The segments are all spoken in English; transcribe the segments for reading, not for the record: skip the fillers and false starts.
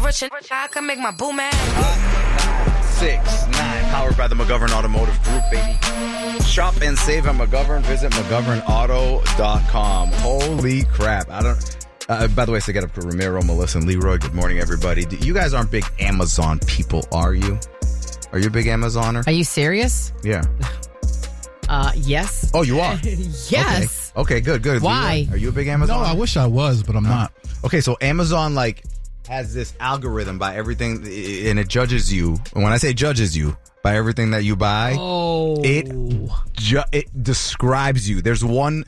rich and I can make my boo mad. 6, 9, powered by the McGovern Automotive Group, baby. Shop and save at McGovern. Visit McGovernAuto.com. Holy crap. I don't... by the way, so get up to Ramiro, Melissa, and Leroy. Good morning, everybody. You guys aren't big Amazon people, are you? Are you a big Amazoner? Are you serious? Yeah. Yes. Oh, you are? Yes. Okay, good. Why? Leroy, are you a big Amazoner? No, I wish I was, but I'm not. Okay, so Amazon, like, has this algorithm by everything, and it judges you. And when I say judges you, by everything that you buy, it describes you. There's one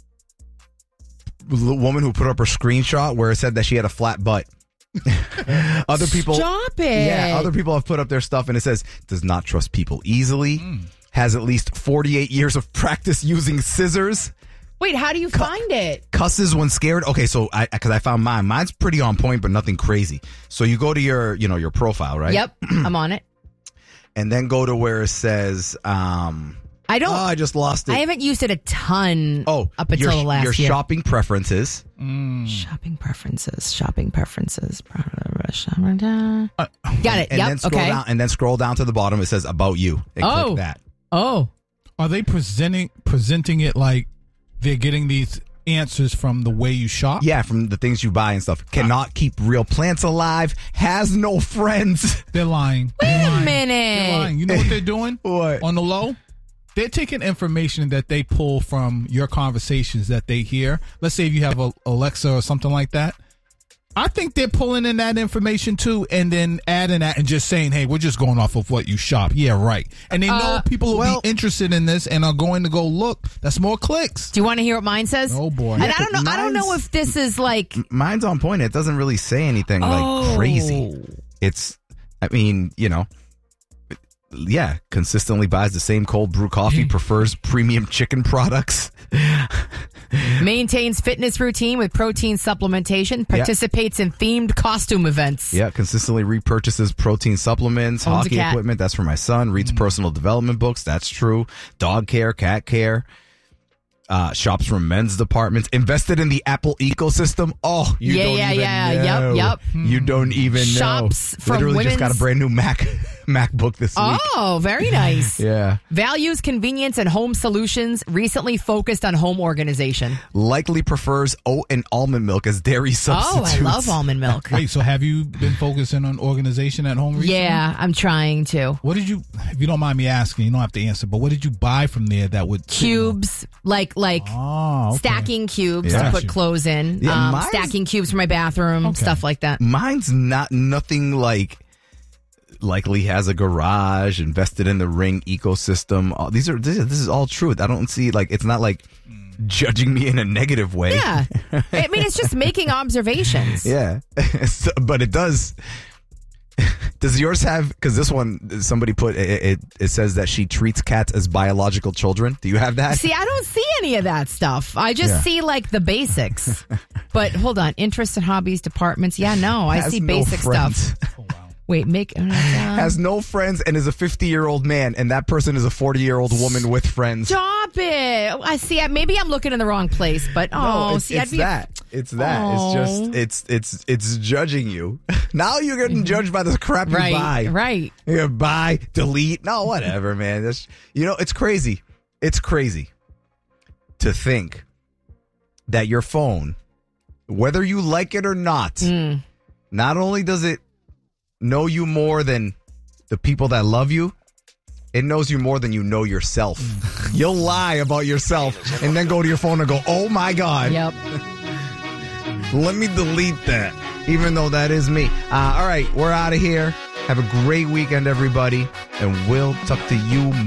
woman who put up her screenshot where it said that she had a flat butt. Other people, Stop it. Yeah, other people have put up their stuff and it says does not trust people easily, has at least 48 years of practice using scissors. Wait, how do you find it? Cusses when scared. Okay, so because I found mine. Mine's pretty on point, but nothing crazy. So you go to your profile, right? Yep, I'm on it. And then go to where it says, I just lost it. I haven't used it a ton up until the last your year. shopping preferences. Shopping preferences. Got it. And Yep. then scroll down, and then scroll down to the bottom. It says about you. And click that. Oh. Are they presenting it like they're getting these answers from the way you shop? Yeah, from the things you buy and stuff. Cannot keep real plants alive. Has no friends. They're lying. Wait a They're minute. lying. You know what they're doing? What? On the low? They're taking information that they pull from your conversations that they hear. Let's say if you have a Alexa or something like that. I think they're pulling in that information too and then adding that and just saying, hey, we're just going off of what you shop. Yeah, right. And they know people will be interested in this and are going to go look. That's more clicks. Do you want to hear what mine says? Oh, boy. And I don't know if this is like... Mine's on point. It doesn't really say anything like crazy. It's, consistently buys the same cold brew coffee, prefers premium chicken products. Maintains fitness routine with protein supplementation, participates in themed costume events. Yeah, consistently repurchases protein supplements, Owns hockey equipment. That's for my son. Reads personal development books. That's true. Dog care, cat care. Shops from men's departments. Invested in the Apple ecosystem. Oh, you don't even know. Yep. You don't even Shops know. from Literally women's... just got a brand new MacBook this week. Oh, very nice. Yeah. Values convenience and home solutions. Recently focused on home organization. Likely prefers oat and almond milk as dairy substitutes. Oh, I love almond milk. Wait, so have you been focusing on organization at home recently? Yeah, I'm trying to. What did you, if you don't mind me asking, you don't have to answer, but what did you buy from there that would... Cubes, like stacking cubes to put clothes in. Yeah, stacking cubes for my bathroom, stuff like that. Mine's nothing like... Likely has a garage, invested in the Ring ecosystem. This is all true. I don't see it's not like judging me in a negative way. Yeah. I mean, it's just making observations. Yeah. But it does. Does yours have, because this one, somebody put, it says that she treats cats as biological children. Do you have that? See, I don't see any of that stuff. I just see the basics. But hold on. Interests and hobbies, departments. Yeah, no, I see basic stuff. Oh, wow. Wait, has no friends and is a 50-year-old man, and that person is a 40-year-old woman with friends. Stop it! I see. Maybe I'm looking in the wrong place, but it's that. It's judging you. Now you're getting judged by the crap you buy. Right. You buy, delete. No, whatever, man. It's crazy. It's crazy to think that your phone, whether you like it or not, not only does it know you more than the people that love you, it knows you more than you know yourself. You'll lie about yourself and then go to your phone and go, oh my God. Yep. Let me delete that, even though that is me. All right, we're out of here. Have a great weekend, everybody, and we'll talk to you